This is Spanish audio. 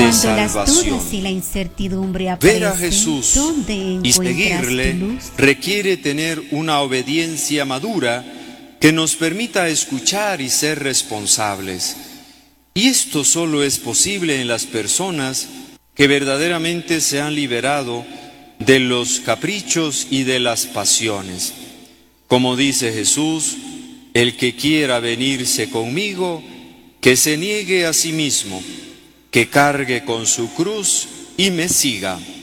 de Cuando las salvación. dudas y la incertidumbre Ver a aparecen, Jesús ¿dónde y encuentras seguirle tu luz? requiere tener una obediencia madura que nos permita escuchar y ser responsables. Y esto solo es posible en las personas que verdaderamente se han liberado de los caprichos y de las pasiones. Como dice Jesús, el que quiera venirse conmigo, que se niegue a sí mismo, que cargue con su cruz y me siga.